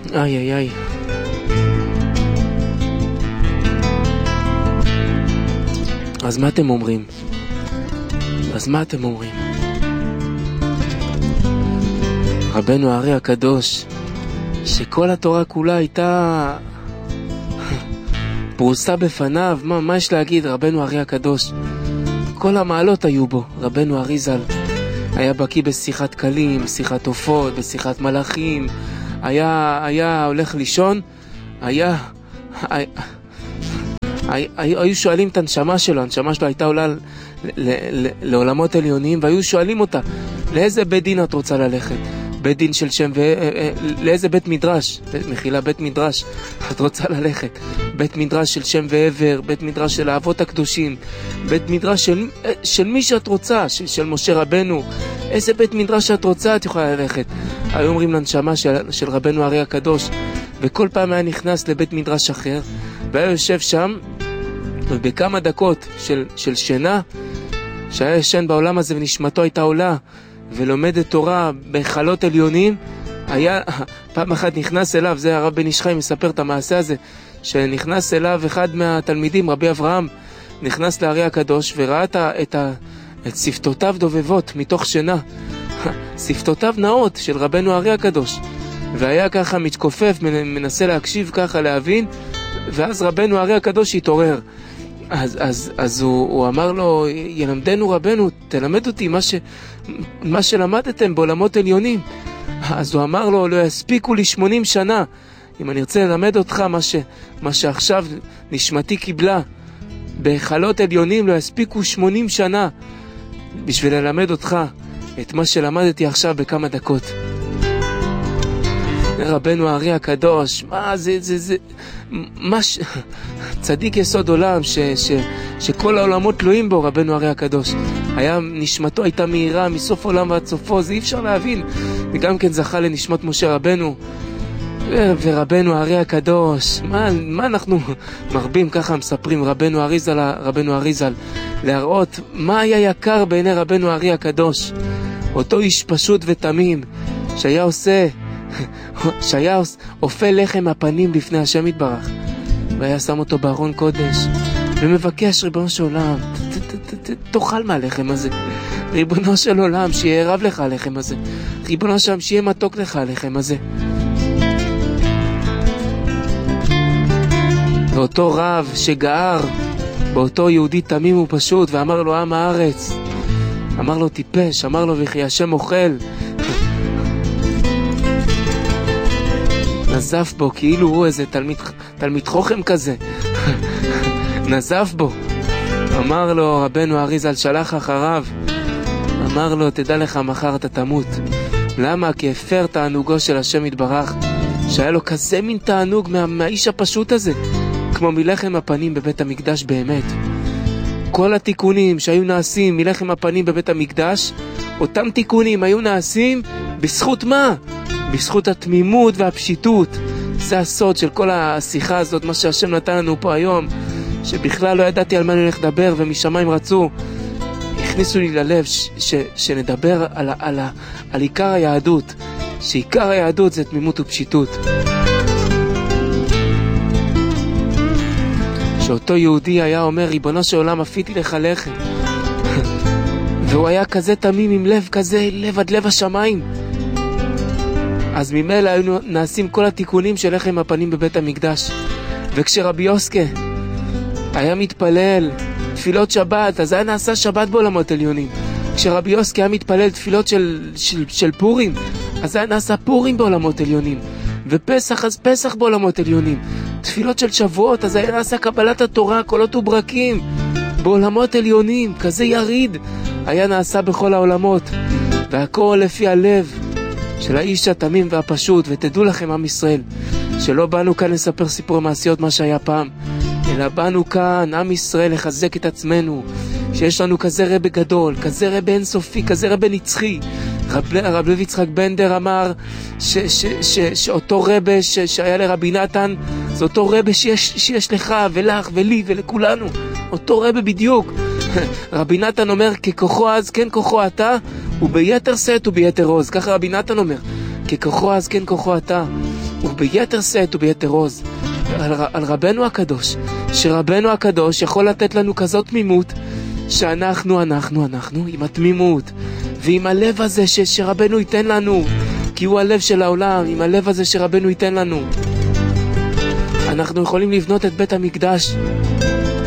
איי איי איי. אז מה אתם אומרים? רבנו הארי הקדוש, שכל התורה כולה הייתה פרוסה בפניו, מה יש להגיד? רבנו הארי הקדוש, כל המעלות היו בו. רבנו הארי ז"ל היה בקיא בשיחת כלים, בשיחת עופות, בשיחת מלאכים, היה הולך לישון, היו שואלים את הנשמה שלו הייתה עולה לעולמות עליונים, והיו שואלים אותה, לאיזה בית דין את רוצה ללכת? בית דין של שם לאיזה בית מדרש? בית מדרש את רוצה ללכת? בית מדרש של שם ועבר, בית מדרש של האבות הקדושים, בית מדרש של מי שאת רוצה, של משה רבנו, איזה בית מדרש שאת רוצה את יכולה ללכת. היו אומרים לנשמה של רבנו הארי הקדוש, וכל פעם היה נכנס לבית מדרש אחר, והיה יושב שם, ובכמה דקות של שינה, שהיה ישן בעולם הזה ונשמתו הייתה עולה, ולומדת תורה בחלות עליונים, היה פעם אחת נכנס אליו, זה הרב בן איש חי מספר את המעשה הזה, שנכנס אליו אחד מהתלמידים, רבי אברהם, נכנס לארי הקדוש וראה את שפתותיו דובבות מתוך שינה, שפתותיו נאות של רבנו הארי הקדוש, והיה ככה מתכופף, מנסה להקשיב ככה, להבין, ואז רבנו הארי הקדוש התעורר. אז הוא אמר לו, ילמדנו רבנו, תלמד אותי מה שלמדתם בעולמות עליונים. אז הוא אמר לו, לא יספיקו לי 80 שנה, אם אני רוצה ללמד אותך מה שעכשיו נשמתי קיבלה בחלות עליונים, לא יספיקו 80 שנה בשביל ללמד אותך את מה שלמדתי עכשיו בכמה דקות. רבנו הארי הקדוש, צדיק יסוד עולם, שכל העולמות תלויים בו, רבנו הארי הקדוש. נשמתו הייתה מהירה מסוף עולם ועד סופו, זה אי אפשר להבין. וגם כן זכה לנשמת משה רבנו. ורבנו הארי הקדוש, מה אנחנו מרבים ככה מספרים, רבנו הארי ז"ל, להראות מה היה יקר בעיני רבנו הארי הקדוש. אותו איש פשוט ותמים, שהיה אופה לחם הפנים לפני השם יתברך, והיה שם אותו בארון קודש ומבקש, ריבונו של עולם, תאכל מהלחם הזה, ריבונו של עולם, שיהיה רב לך הלחם הזה, ריבונו של עולם, שיהיה מתוק לך הלחם הזה. ואותו רב שגער באותו יהודי תמים ופשוט ואמר לו עם הארץ, אמר לו טיפש, אמר לו וכי השם אוכל, נזף בו כאילו הוא איזה תלמיד חוכם כזה. נזף בו, אמר לו רבנו הארי ז"ל, שלח אחריו, אמר לו תדע לך מחר אתה תמות. למה? כי הפר תענוגו של השם יתברך, שהיה לו כזה מין תענוג מהאיש הפשוט הזה, כמו מלחם הפנים בבית המקדש באמת. כל התיקונים שהיו נעשים מלחם הפנים בבית המקדש, אותם תיקונים היו נעשים בזכות מה? בזכות התמימות והפשיטות. זה הסוד של כל השיחה הזאת, מה שהשם נתן לנו פה היום, שבכלל לא ידעתי על מה אני הולך לדבר, ומשמיים רצו, הכניסו לי ללב שנדבר על עיקר היהדות, שעיקר היהדות זה תמימות ופשיטות. שאותו יהודי היה אומר, ריבונו של עולם, עפיתי לך לחם, והוא היה כזה תמים עם לב כזה, לב עד לב השמיים, אז ממילא היו נעשים כל התיקונים של לחם הפנים בבית המקדש. וכשרבי יוסקה היה מתפלל תפילות שבת, אז היה נעשה שבת בעולמות עליונים. כשרבי יוסקה היה מתפלל תפילות של פורים, אז היה נעשה פורים בעולמות עליונים. ופסח, אז פסח בעולמות עליונים. תפילות של שבועות, אז היה נעשה קבלת התורה, קולות וברקים בעולמות עליונים. כזה יריד היה נעשה בכל העולמות, והכל לפי הלב של האיש התמים והפשוט. ותדעו לכם עם ישראל, שלא באנו כאן לספר סיפור מעשיות מה שהיה פעם, אלא באנו כאן עם ישראל לחזק את עצמנו, שיש לנו כזה רב גדול, כזה רב אינסופי, כזה רב נצחי. רב לוי יצחק בנדר אמר שאותו רב שהיה לרבי נתן, זה אותו רב שיש לך ולך ולי ולכולנו, אותו רב בדיוק. רבי נתן אומר, ככוחו אז כן כוחו אתה, וביתר שאת וביתר עוז. ככה רבי נתן אומר, ככוחו אז כן כוחו אתה, וביתר שאת וביתר עוז על רבנו הקדוש, שרבנו הקדוש יכול לתת לנו כזאת תמימות, שאנחנו עם התמימות ועם הלב הזה שרבנו ייתן לנו, כי הוא הלב של העולם, עם הלב הזה שרבנו ייתן לנו, אנחנו יכולים לבנות את בית המקדש